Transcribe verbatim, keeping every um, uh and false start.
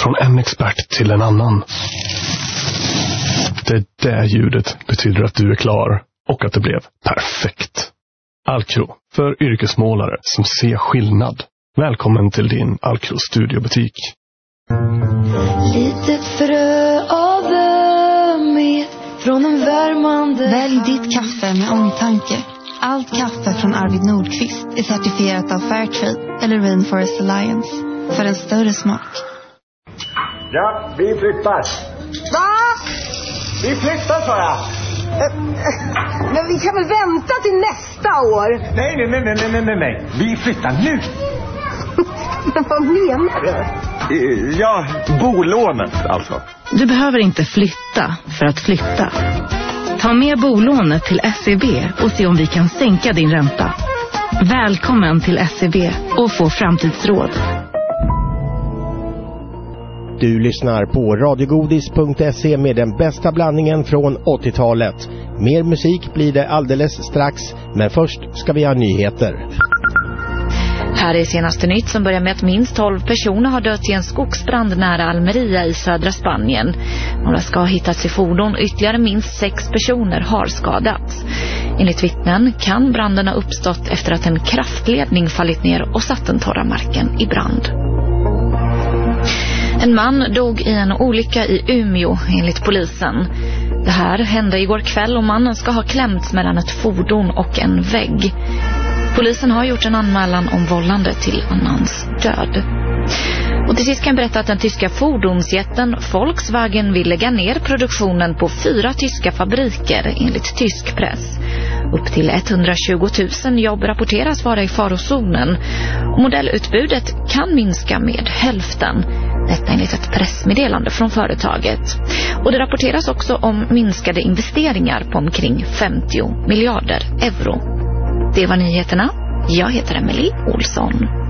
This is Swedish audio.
Från en expert till en annan. Det där ljudet betyder att du är klar och att det blev perfekt. Alcro, för yrkesmålare som ser skillnad. Välkommen till din Alcro studiobutik. Litet frö av ömhet från en värmande. Välj ditt kaffe med omtanke. Allt kaffe från Arvid Nordqvist är certifierat av Fairtrade eller Rainforest Alliance. För en större smak. Ja, vi flyttar. Va? Vi flyttar, sa jag. Men vi kan väl vänta till nästa år? Nej, nej, nej, nej, nej, nej, nej. Vi flyttar nu. Men vad menar du? Eh, Ja, bolånet alltså. Du behöver inte flytta för att flytta. Ta med bolånet till S E B och se om vi kan sänka din ränta. Välkommen till S E B och få framtidsråd. Du lyssnar på radiogodis punkt se med den bästa blandningen från åttiotalet. Mer musik blir det alldeles strax, men först ska vi ha nyheter. Här är senaste nytt som börjar med att minst tolv personer har dött i en skogsbrand nära Almeria i södra Spanien. Några ska ha hittats i fordon, ytterligare minst sex personer har skadats. Enligt vittnen kan branden ha uppstått efter att en kraftledning fallit ner och satt den torra marken i brand. En man dog i en olycka i Umeå enligt polisen. Det här hände igår kväll och mannen ska ha klämts mellan ett fordon och en vägg. Polisen har gjort en anmälan om vållande till annans död. Och till sist kan jag berätta att den tyska fordonsjätten Volkswagen vill lägga ner produktionen på fyra tyska fabriker enligt tysk press. Upp till etthundratjugo tusen jobb rapporteras vara i farozonen. Och modellutbudet kan minska med hälften. Detta enligt ett pressmeddelande från företaget. Och det rapporteras också om minskade investeringar på omkring femtio miljarder euro. Det var nyheterna. Jag heter Emily Olsson.